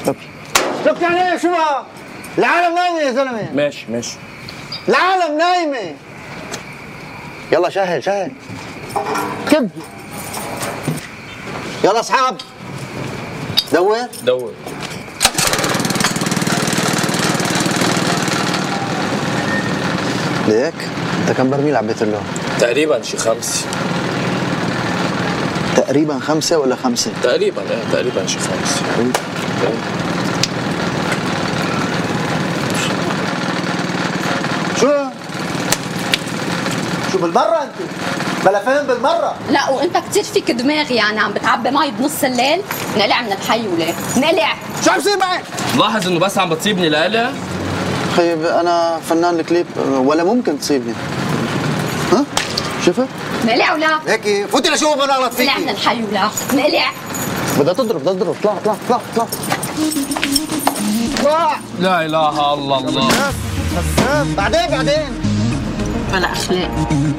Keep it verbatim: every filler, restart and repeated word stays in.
طب طب يعني ايه شو بقى؟ العالم نايمه يا زلمه. ماشي ماشي. العالم نايمه. يلا شهل شهل. كب. يلا اصحاب. دور دور. ليك انت كم برميل عبيت له؟ تقريبا شي خمسة. تقريبا خمسة ولا خمسة؟ تقريبا ايه تقريبا شي خمسة. شو؟ شو بالمرة انت؟ بلا فهم بالمرة. لا وانت كتير فيك دماغ يعني عم بتعبي مي بنص الليل. نقلع من الحي ولا نقلع. شو عم بصير معك؟ ملاحظ انه بس عم بتصيبني لقلع؟ خيب انا فنان الكليب ولا ممكن تصيبني. ها؟ شفت؟ نقلع ولا؟ هيك فوتي لشوف انا اغلط فيكي. نقلع من الحي ولا نقلع. بدها تضرب بدها تضرب اطلع اطلع اطلع اطلع. اطلع. لا اله الا الله. بعدين بعدين. بلا اخلاق.